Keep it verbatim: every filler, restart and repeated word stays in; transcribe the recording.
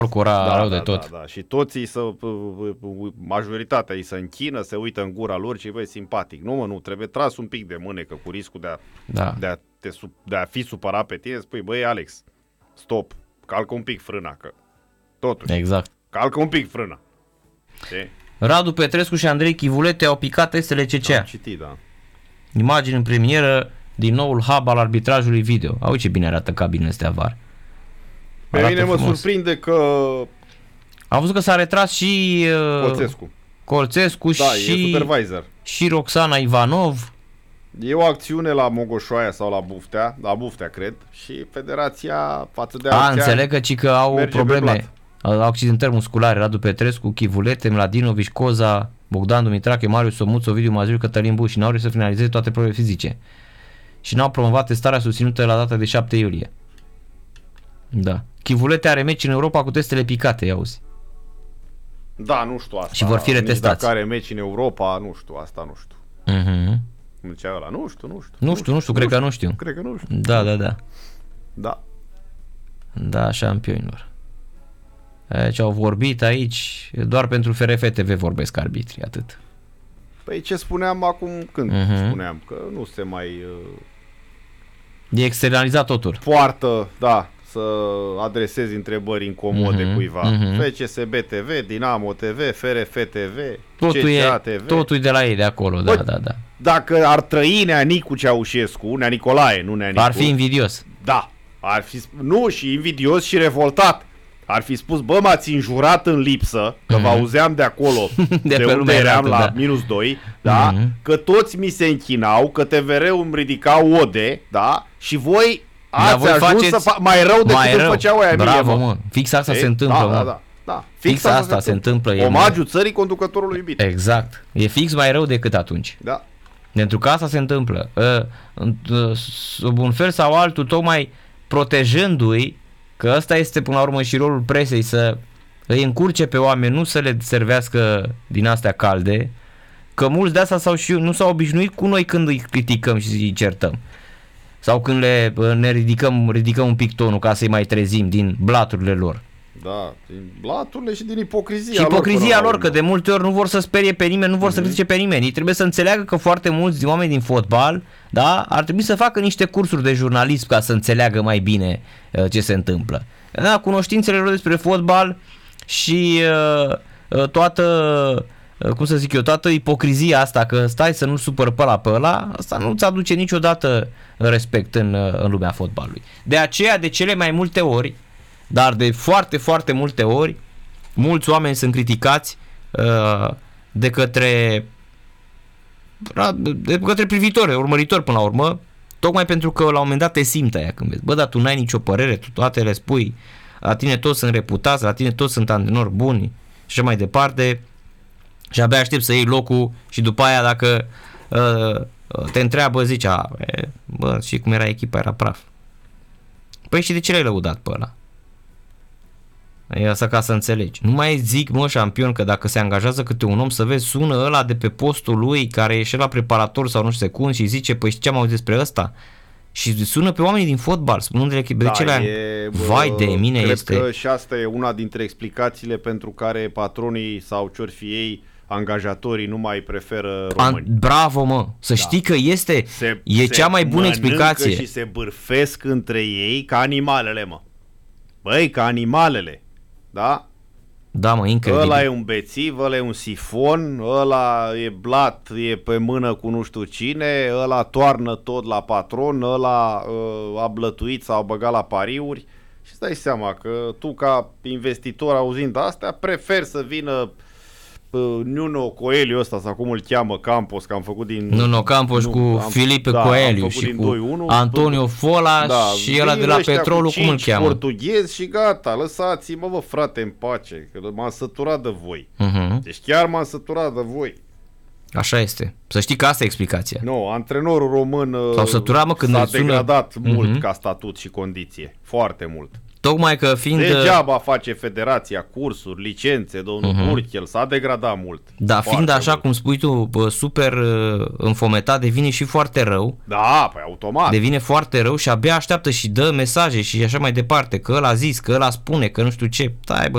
cu ora da, rău da, de tot. Da, da. Și toți îi să, majoritatea îi se închină, se uită în gura lor și băi, simpatic. Nu, mă, nu, trebuie tras un pic de mânecă cu riscul de a, da. de a, te, de a fi supărat pe tine. Spui, băi, Alex, stop, calcă un pic frâna, că totuși, exact. calcă un pic frâna. Ce? Radu Petrescu și Andrei Chivulete au picat testele C C A. Am citit, da. Imagini în premieră din noul hub al arbitrajului video. Auzi ce bine arată cabinele astea V A R. Pe Arată mine mă frumos. surprinde că Am văzut că s-a retras și uh, Colțescu. Colțescu Da, și, e supervisor. și Roxana Ivanov. E o acțiune la Mogoșoaia sau la Buftea, la Buftea cred, și federația față de A, alții înțeleg că, ci că au merge pe probleme. blat. Accidentări musculare. Radu Petrescu, Chivulete, Mladinovici, Coza, Bogdan Dumitrache, Marius Somuț, Ovidiu Mazuriu, Cătălin Buș și n-au reușit să finalizeze toate probele fizice. Și n-au promovat testarea susținută la data de șapte iulie. Da. Chivulete are meci în Europa cu testele picate, iauzi. Da, nu știu asta. Și vor fi retestați. Nici dacă are meci în Europa, nu știu, asta nu știu. Uh-huh. Cum zicea ăla, nu știu, nu știu. Nu știu, nu știu, cred că nu știu. Cred că nu știu. Da, da, da. Da. Da, șampionilor. Ce au vorbit aici, doar pentru F R F T V vorbesc arbitrii, atât. Păi ce spuneam acum, când Uh-huh. spuneam, că nu se mai uh, E externalizat totul. poartă, da, să adresezi întrebări incomode Mhm, cuiva. mhm. F C S B T V, Dinamo T V, F R F T V, Totul C C A e, T V. totul e de la ei, de acolo, da, Bă, da, da. Dacă ar trăi Nea Nicu Ceaușescu, Nea Nicolae, nu Nea Nicu. Ar fi invidios. Da, ar fi, nu, și invidios și revoltat. Ar fi spus, bă, m-ați înjurat în lipsă, că Mhm. vă auzeam de acolo, De de, pe unde lumea eram arată, la da. minus doi, da, Mhm. că toți mi se închinau, că T V R-ul îmi ridicau ode, da, și voi ați voi ajuns faceți să fa- mai rău decât mai îmi rău. făceau aia mie, Bravo, mă. mă. Fix asta Ei? se întâmplă, da, mă. da, da, da. Fix asta se întâmplă, e Omagiu țării conducătorului iubit. Exact. E fix mai rău decât atunci. Da. Pentru că asta se întâmplă. Uh, uh, Sub un fel sau altul, tocmai protejându-i, că ăsta este până la urmă și rolul presei, să îi încurce pe oameni, nu să le servească din astea calde, că mulți de asta s-au și, nu s-au obișnuit cu noi când îi criticăm și îi certăm. Sau când le, ne ridicăm, ridicăm un pic tonul ca să-i mai trezim din blaturile lor. Da, din blaturile și din ipocrizia Și lor. ipocrizia până la lor, urmă. că de multe ori nu vor să sperie pe nimeni, nu vor mm-hmm. să critique pe nimeni. Ei trebuie să înțeleagă că foarte mulți din oameni din fotbal, da, ar trebui să facă niște cursuri de jurnalism ca să înțeleagă mai bine uh, ce se întâmplă. Da, cunoștințele lor despre fotbal și uh, uh, toată, uh, cum să zic eu, toată ipocrizia asta, că stai să nu supăr pe ăla pe ăla, asta nu-ți aduce niciodată respect în, uh, în lumea fotbalului. De aceea, de cele mai multe ori, dar de foarte, foarte multe ori, mulți oameni sunt criticați uh, de către de către privitori, urmăritori până la urmă, tocmai pentru că la un moment dat te simți aia când vezi, bă, dar tu n-ai nicio părere, tu toate le spui, la tine toți sunt reputați, la tine toți sunt antrenori buni și așa mai departe și abia aștept să iei locul și după aia dacă uh, te întreabă, zici, a, e, bă, și cum era echipa, era praf. Păi și de ce l-ai lăudat pe ăla? E asta ca să înțelegi. Nu mai zic, mă, șampion, că dacă se angajează câte un om, să vezi, sună ăla de pe postul lui care e și la preparator sau nu știu secund și zice, păi știi ce am auzit despre ăsta? Și sună pe oamenii din fotbal, spunându-le că de Da, ce le e, bă, vai de mine cred este. Cred că și asta e una dintre explicațiile pentru care patronii sau ce-or fi ei, angajatorii, nu mai preferă români. An- bravo, mă, să Da. știi că este, Se, e se cea mai bună mănâncă explicație. și se bârfesc între ei ca animalele, mă. Băi, ca animalele. Da? Da, mă, incredibil. Ăla e un bețiv, ăla e un sifon, ăla e blat, e pe mână cu nu știu cine, ăla toarnă tot la patron, ăla uh, a blătuit sau a băgat la pariuri și îți dai seama că tu ca investitor auzind astea preferi să vină uh, Nuno Coelho ăsta sau cum îl cheamă, Campos, că am făcut din... Nuno Campos nu, cu am, Filipe da, Coelho am și din cu doi unu, Antonio Fola da, și ăla de vin la ăștia Petrolul, cu cum îl cinci cheamă? portughezi și gata, lăsați-mă, bă, frate, în pace, că m-am săturat de voi. Uh-huh. Deci chiar m-am săturat de voi. Așa este. Să știi că asta e explicația. Nu, antrenorul român S-au săturat, mă, când s-a îl sună- degradat mult Mhm. ca statut și condiție. Foarte mult. Tocmai că fiind... Degeaba face federația cursuri, licențe, domnul Mhm. Burchel, s-a degradat mult. Da, Foarte fiind așa, mult. cum spui tu, bă, super uh, înfometat, devine și foarte rău. Da, păi automat. Devine foarte rău și abia așteaptă și dă mesaje și așa mai departe, că ăla a zis, că ăla spune, că nu știu ce. Stai, bă,